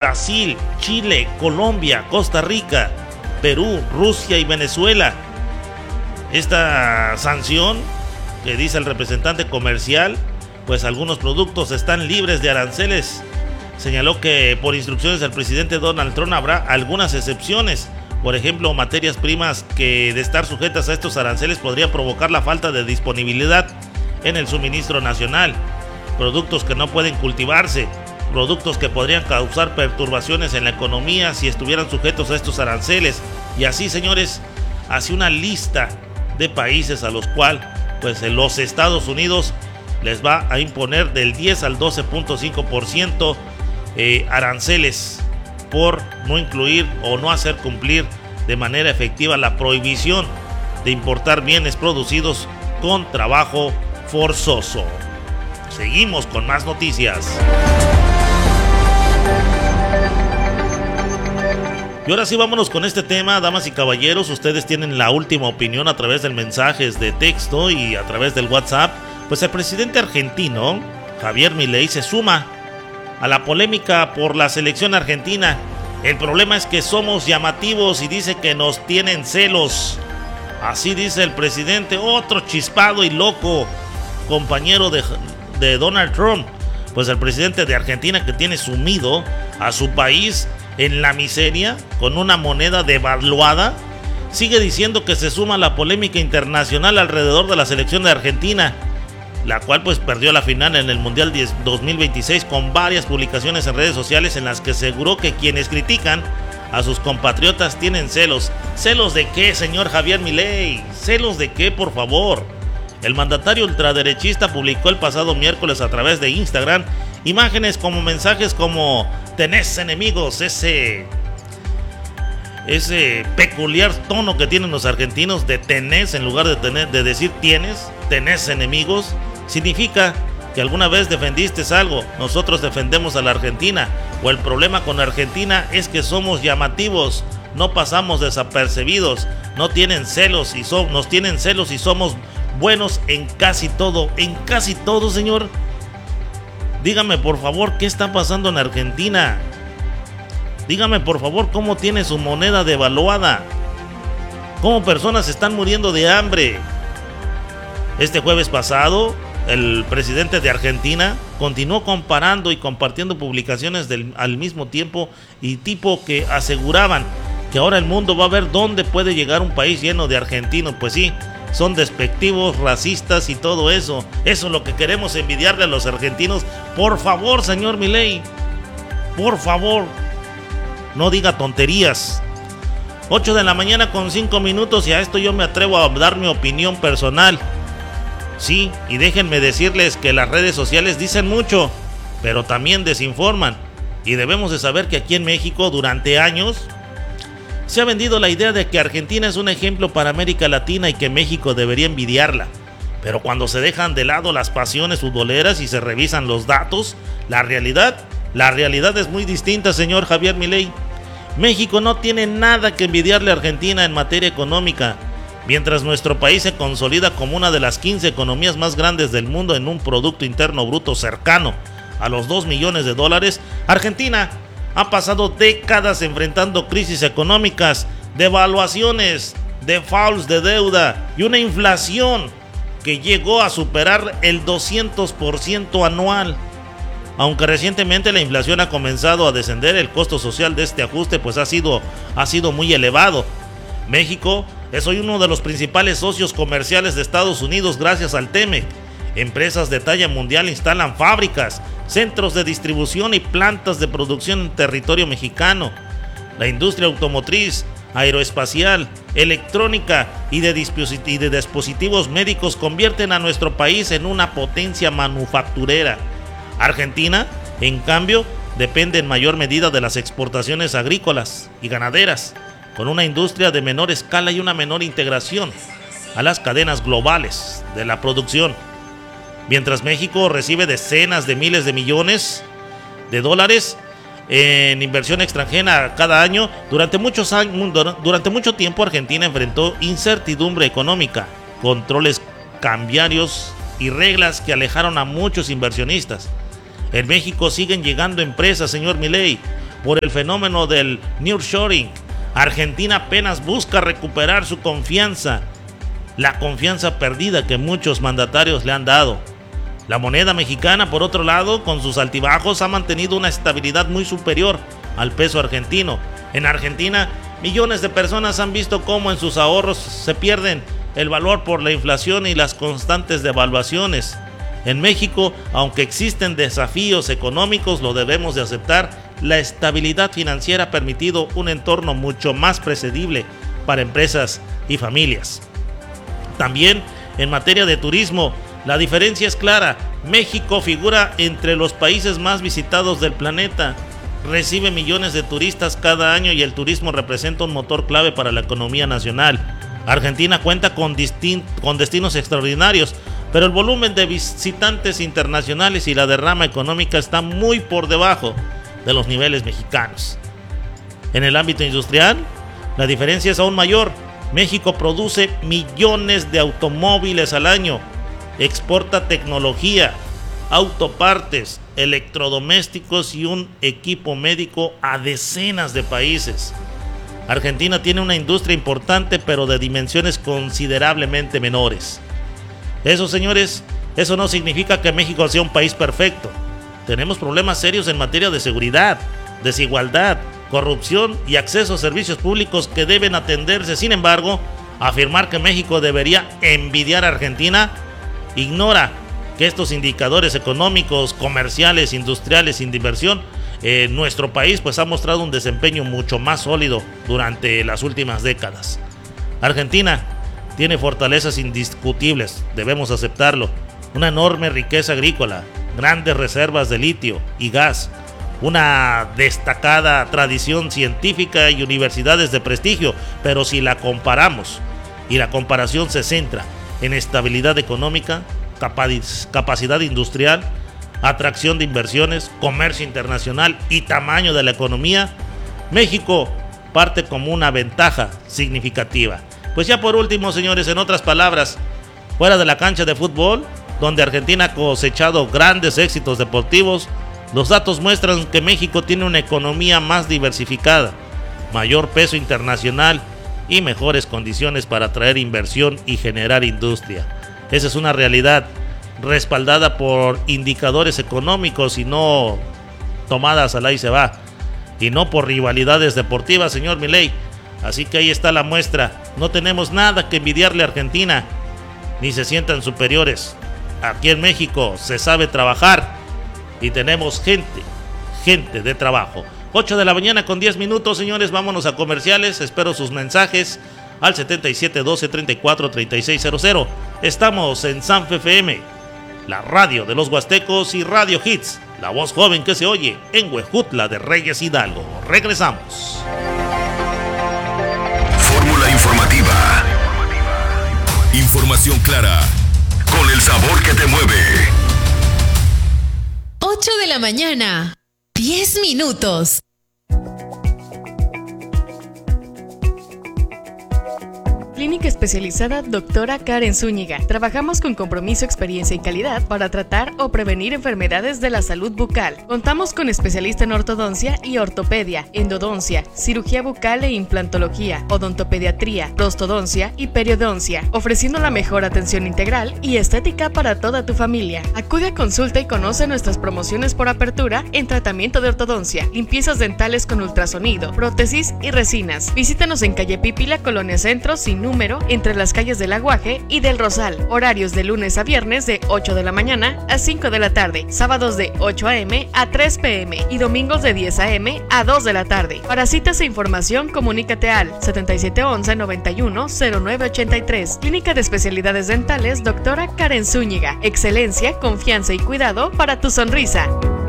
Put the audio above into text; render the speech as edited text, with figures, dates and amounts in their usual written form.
Brasil, Chile, Colombia, Costa Rica, Perú, Rusia y Venezuela. Esta sanción que dice el representante comercial, pues algunos productos están libres de aranceles. Señaló que por instrucciones del presidente Donald Trump habrá algunas excepciones. Por ejemplo, materias primas que de estar sujetas a estos aranceles podría provocar la falta de disponibilidad en el suministro nacional, productos que no pueden cultivarse, productos que podrían causar perturbaciones en la economía si estuvieran sujetos a estos aranceles. Y así, señores, hace una lista de países a los cuales pues los Estados Unidos les va a imponer del 10 al 12.5% aranceles por no incluir o no hacer cumplir de manera efectiva la prohibición de importar bienes producidos con trabajo forzoso. Seguimos con más noticias. Y ahora sí, vámonos con este tema, damas y caballeros. Ustedes tienen la última opinión a través del mensajes de texto y a través del WhatsApp. Pues el presidente argentino, Javier Milei, se suma a la polémica por la selección argentina. El problema es que somos llamativos y dice que nos tienen celos. Así dice el presidente, otro chispado y loco compañero de Donald Trump. Pues el presidente de Argentina, que tiene sumido a su país en la miseria con una moneda devaluada, sigue diciendo que se suma a la polémica internacional alrededor de la selección de Argentina, la cual pues perdió la final en el Mundial 2026, con varias publicaciones en redes sociales en las que aseguró que quienes critican a sus compatriotas tienen celos. ¿Celos de qué, señor Javier Milei? ¿Celos de qué, por favor? El mandatario ultraderechista publicó el pasado miércoles a través de Instagram imágenes como mensajes como tenés enemigos, ese peculiar tono que tienen los argentinos de tenés en lugar de decir tenés enemigos. Significa que alguna vez defendiste algo, nosotros defendemos a la Argentina, o el problema con Argentina es que somos llamativos, no pasamos desapercibidos, nos tienen celos y somos buenos en casi todo, señor. Dígame por favor qué está pasando en Argentina. Dígame por favor cómo tiene su moneda devaluada, cómo personas están muriendo de hambre. Este jueves pasado, el presidente de Argentina continuó comparando y compartiendo publicaciones al mismo tiempo y tipo que aseguraban que ahora el mundo va a ver dónde puede llegar un país lleno de argentinos. Pues sí, son despectivos, racistas y todo eso. Eso es lo que queremos envidiarle a los argentinos. Por favor, señor Milei, por favor, no diga tonterías. 8 de la mañana con 5 minutos y a esto yo me atrevo a dar mi opinión personal. Sí, y déjenme decirles que las redes sociales dicen mucho, pero también desinforman. Y debemos de saber que aquí en México durante años se ha vendido la idea de que Argentina es un ejemplo para América Latina y que México debería envidiarla. Pero cuando se dejan de lado las pasiones futboleras y se revisan los datos, la realidad es muy distinta, señor Javier Milei. México no tiene nada que envidiarle a Argentina en materia económica. Mientras nuestro país se consolida como una de las 15 economías más grandes del mundo en un Producto Interno Bruto cercano a los $2 millones, Argentina ha pasado décadas enfrentando crisis económicas, devaluaciones, defaults de deuda y una inflación que llegó a superar el 200% anual. Aunque recientemente la inflación ha comenzado a descender, el costo social de este ajuste pues ha sido muy elevado. México es hoy uno de los principales socios comerciales de Estados Unidos gracias al TEMEC. Empresas de talla mundial instalan fábricas, centros de distribución y plantas de producción en territorio mexicano. La industria automotriz, aeroespacial, electrónica y de dispositivos médicos convierten a nuestro país en una potencia manufacturera. Argentina, en cambio, depende en mayor medida de las exportaciones agrícolas y ganaderas, con una industria de menor escala y una menor integración a las cadenas globales de la producción. Mientras México recibe decenas de miles de millones de dólares en inversión extranjera cada año, durante mucho tiempo Argentina enfrentó incertidumbre económica, controles cambiarios y reglas que alejaron a muchos inversionistas. En México siguen llegando empresas, señor Milei, por el fenómeno del nearshoring. Argentina apenas busca recuperar su confianza, la confianza perdida que muchos mandatarios le han dado. La moneda mexicana, por otro lado, con sus altibajos, ha mantenido una estabilidad muy superior al peso argentino. En Argentina, millones de personas han visto cómo en sus ahorros se pierden el valor por la inflación y las constantes devaluaciones. En México, aunque existen desafíos económicos, lo debemos de aceptar, la estabilidad financiera ha permitido un entorno mucho más predecible para empresas y familias. También en materia de turismo, la diferencia es clara. México figura entre los países más visitados del planeta. Recibe millones de turistas cada año y el turismo representa un motor clave para la economía nacional. Argentina cuenta con destinos extraordinarios, pero el volumen de visitantes internacionales y la derrama económica está muy por debajo de los niveles mexicanos. En el ámbito industrial, la diferencia es aún mayor. México produce millones de automóviles al año, exporta tecnología, autopartes, electrodomésticos y un equipo médico a decenas de países. Argentina tiene una industria importante, pero de dimensiones considerablemente menores. Eso, señores, eso no significa que México sea un país perfecto. Tenemos problemas serios en materia de seguridad, desigualdad, corrupción y acceso a servicios públicos que deben atenderse. Sin embargo, afirmar que México debería envidiar a Argentina ignora que estos indicadores económicos, comerciales, industriales y de inversión en nuestro país pues ha mostrado un desempeño mucho más sólido durante las últimas décadas. Argentina tiene fortalezas indiscutibles, debemos aceptarlo. Una enorme riqueza agrícola, grandes reservas de litio y gas, una destacada tradición científica y universidades de prestigio, pero si la comparamos y la comparación se centra en estabilidad económica, capacidad industrial, atracción de inversiones, comercio internacional y tamaño de la economía, México parte como una ventaja significativa. Pues ya por último, señores, en otras palabras, fuera de la cancha de fútbol, donde Argentina ha cosechado grandes éxitos deportivos, los datos muestran que México tiene una economía más diversificada, mayor peso internacional y mejores condiciones para atraer inversión y generar industria. Esa es una realidad respaldada por indicadores económicos y no tomadas al ahí se va, y no por rivalidades deportivas, señor Milei. Así que ahí está la muestra. No tenemos nada que envidiarle a Argentina, ni se sientan superiores. Aquí en México se sabe trabajar y tenemos gente de trabajo. 8 de la mañana con 10 minutos, señores, vámonos a comerciales. Espero sus mensajes al 77 12 34 36 00. Estamos en Sanfe FM, la radio de los huastecos, y Radio Hits, la voz joven que se oye en Huejutla de Reyes Hidalgo. Regresamos. Fórmula informativa. Información clara, con el sabor que te mueve. 8 de la mañana, 10 minutos. Clínica especializada Doctora Karen Zúñiga. Trabajamos con compromiso, experiencia y calidad para tratar o prevenir enfermedades de la salud bucal. Contamos con especialista en ortodoncia y ortopedia, endodoncia, cirugía bucal e implantología, odontopediatría, prostodoncia y periodoncia, ofreciendo la mejor atención integral y estética para toda tu familia. Acude a consulta y conoce nuestras promociones por apertura en tratamiento de ortodoncia, limpiezas dentales con ultrasonido, prótesis y resinas. Visítanos en calle Pípila, Colonia Centro, sin número, entre las calles del Aguaje y del Rosal. Horarios de lunes a viernes de 8 de la mañana a 5 de la tarde, sábados de 8 a.m. a 3 p.m. y domingos de 10 a.m. a 2 de la tarde. Para citas e información, comunícate al 7711-910983. Clínica de Especialidades Dentales Doctora Karen Zúñiga. Excelencia, confianza y cuidado para tu sonrisa.